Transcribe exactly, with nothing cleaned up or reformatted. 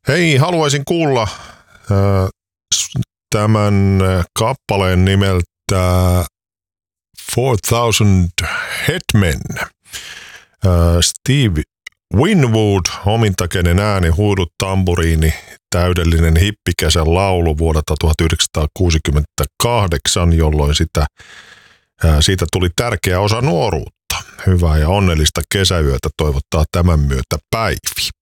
Hei, haluaisin kuulla äh, tämän kappaleen nimeltä four thousand Headmen. Äh, Steve Winwood, omintakeinen ääni, huudut, tamburiini, täydellinen hippikesän laulu vuodelta tuhatyhdeksänsataakuusikymmentäkahdeksan, jolloin sitä, ää, siitä tuli tärkeä osa nuoruutta. Hyvää ja onnellista kesäyötä toivottaa tämän myötä Päivi.